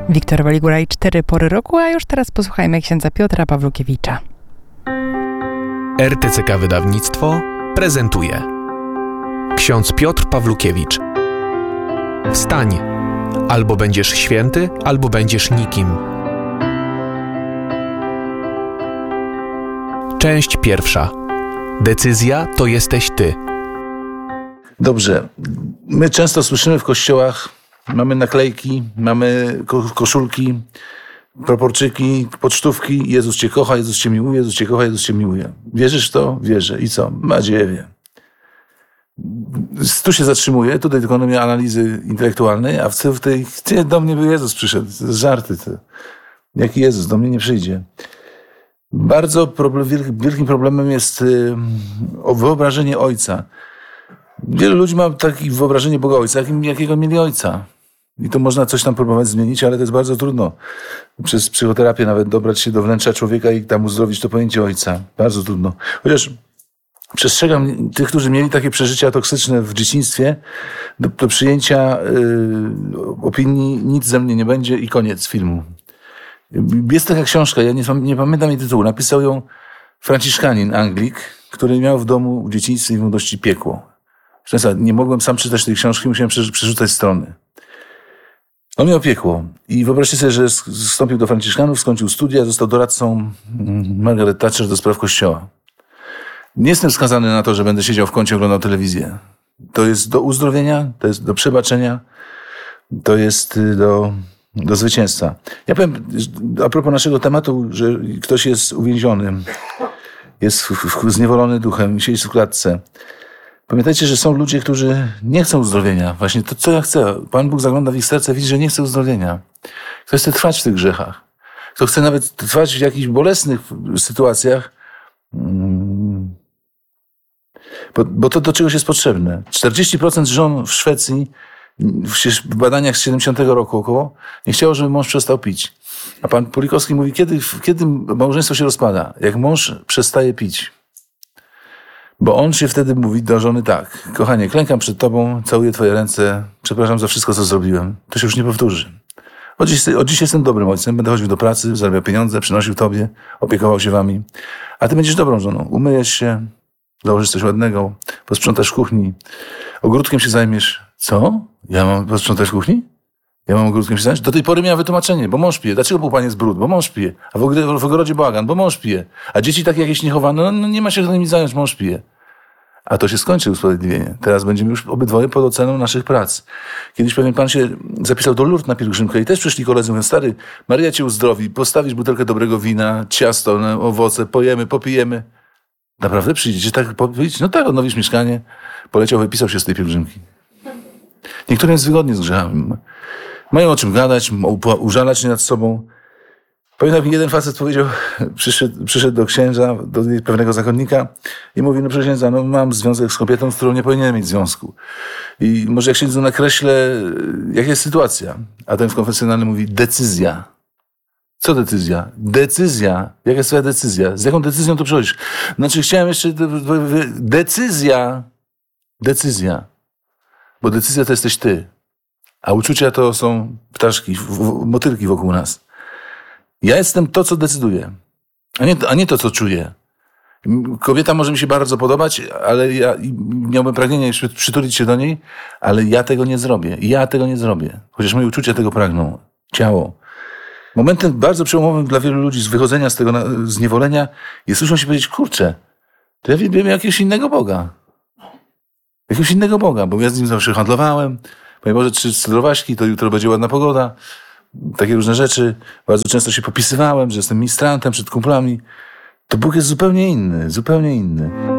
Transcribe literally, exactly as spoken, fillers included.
Wiktor Waligura i Cztery pory roku, a już teraz posłuchajmy księdza Piotra Pawlukiewicza. R T C K Wydawnictwo prezentuje ksiądz Piotr Pawlukiewicz. Wstań, albo będziesz święty, albo będziesz nikim. Część pierwsza. Decyzja to jesteś ty. Dobrze. My często słyszymy w kościołach, mamy naklejki, mamy koszulki, proporczyki, pocztówki. Jezus cię kocha, Jezus cię miłuje, Jezus cię kocha, Jezus cię miłuje. Wierzysz w to? Wierzę. I co? Madziewie. Tu się zatrzymuję, tutaj dokonuję analizy intelektualnej, a w tej, ty, do mnie by Jezus przyszedł. To jest żarty. To. Jaki Jezus? Do mnie nie przyjdzie. Bardzo problem, wielkim problemem jest y, wyobrażenie Ojca. Wielu ludzi ma takie wyobrażenie Boga Ojca, jakim, jakiego mieli Ojca. I to można coś tam próbować zmienić, ale to jest bardzo trudno. Przez psychoterapię nawet dobrać się do wnętrza człowieka i tam uzdrowić to pojęcie Ojca. Bardzo trudno. Chociaż przestrzegam tych, którzy mieli takie przeżycia toksyczne w dzieciństwie, do, do przyjęcia y, opinii nic ze mnie nie będzie i koniec filmu. Jest taka książka, ja nie, nie pamiętam jej tytułu, napisał ją franciszkanin, Anglik, który miał w domu w dzieciństwie i w młodości piekło. Nie mogłem sam czytać tej książki, musiałem przerzucać strony. On miał piekło i wyobraźcie sobie, że wstąpił do franciszkanów, skończył studia, został doradcą Margaret Thatcher do spraw kościoła. Nie jestem skazany na to, że będę siedział w kącie i oglądał telewizję. To jest do uzdrowienia, to jest do przebaczenia, to jest do, do zwycięstwa. Ja powiem, a propos naszego tematu, że ktoś jest uwięziony, jest w, w, zniewolony duchem, siedzi w klatce. Pamiętajcie, że są ludzie, którzy nie chcą uzdrowienia. Właśnie to, co ja chcę. Pan Bóg zagląda w ich serce, widzi, że nie chce uzdrowienia. Ktoś chce trwać w tych grzechach. Kto chce nawet trwać w jakichś bolesnych sytuacjach, bo, bo to do czegoś jest potrzebne. czterdzieści procent żon w Szwecji w badaniach z siedemdziesiątego roku około nie chciało, żeby mąż przestał pić. A pan Pulikowski mówi, kiedy, kiedy małżeństwo się rozpada? Jak mąż przestaje pić. Bo on się wtedy mówi do żony tak: kochanie, klękam przed tobą, całuję twoje ręce, przepraszam za wszystko, co zrobiłem. To się już nie powtórzy. Od dziś, od dziś jestem dobrym ojcem, będę chodził do pracy, zarabiał pieniądze, przynosił tobie, opiekował się wami. A ty będziesz dobrą żoną. Umyjesz się, założysz coś ładnego, posprzątasz w kuchni, ogródkiem się zajmiesz. Co? Ja mam posprzątać w kuchni? Ja mam ogródkiem się zająć? Do tej pory miałem wytłumaczenie, bo mąż pije. Dlaczego pół pan jest brud? Bo mąż pije. A w ogrodzie, w ogrodzie bałagan, bo mąż pije. A dzieci takie jakieś niechowane, no, no nie ma się nimi zająć, mąż pije. A to się skończy usprawiedliwienie. Teraz będziemy już obydwoje pod oceną naszych prac. Kiedyś pewien pan się zapisał do Lourdes na pielgrzymkę i też przyszli koledzy, mówią: stary, Maryja cię uzdrowi, postawisz butelkę dobrego wina, ciasto, no, owoce, pojemy, popijemy. Naprawdę przyjdziecie tak powiedzieć? No tak, odnowisz mieszkanie. Poleciał, wypisał się z tej pielgrzymki. Niektórym jest wygodnie z grzechami. Mają o czym gadać, użalać się nad sobą. Pamiętam, jeden facet powiedział, przyszedł, przyszedł do księdza, do pewnego zakonnika i mówi: no proszę księdza, no mam związek z kobietą, z którą nie powinienem mieć związku. I może jak księdzu nakreślę, jaka jest sytuacja. A ten w konfesjonalnym mówi: decyzja. Co decyzja? Decyzja. Jaka jest twoja decyzja? Z jaką decyzją to przychodzisz? Znaczy chciałem jeszcze... Decyzja. Decyzja. Bo decyzja to jesteś ty. A uczucia to są ptaszki, motylki wokół nas. Ja jestem to, co decyduję, a nie, a nie to, co czuję. Kobieta może mi się bardzo podobać, ale ja miałbym pragnienie przytulić się do niej, ale ja tego nie zrobię. Ja tego nie zrobię. Chociaż moje uczucia tego pragną. Ciało. Momentem bardzo przełomowym dla wielu ludzi z wychodzenia z tego zniewolenia jest słyszą się powiedzieć: kurczę, to ja wiem jakiegoś innego Boga. Jakiegoś innego Boga, bo ja z nim zawsze handlowałem. Panie Boże, trzy zdrowaśki, to jutro będzie ładna pogoda. Takie różne rzeczy. Bardzo często się popisywałem, że jestem ministrantem przed kumplami. To Bóg jest zupełnie inny, zupełnie inny.